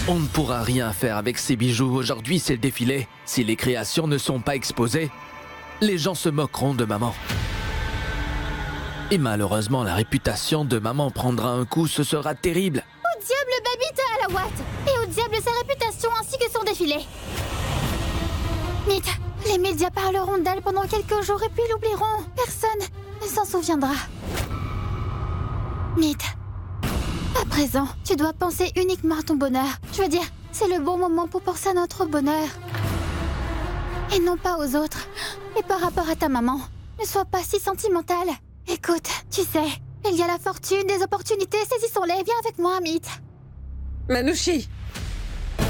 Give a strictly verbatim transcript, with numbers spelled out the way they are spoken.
On ne pourra rien faire avec ces bijoux. Aujourd'hui, c'est le défilé. Si les créations ne sont pas exposées, les gens se moqueront de maman. Et malheureusement, la réputation de maman prendra un coup, ce sera terrible. Au diable Babita à la Watt! Et au diable sa réputation ainsi que son défilé! Mythe, les médias parleront d'elle pendant quelques jours et puis l'oublieront. Personne ne s'en souviendra. Mythe, à présent, tu dois penser uniquement à ton bonheur. Je veux dire, c'est le bon moment pour penser à notre bonheur. Et non pas aux autres. Et par rapport à ta maman, ne sois pas si sentimentale. Écoute, tu sais, il y a la fortune, des opportunités, saisissons-les. Viens avec moi, Mythe. Manouchi,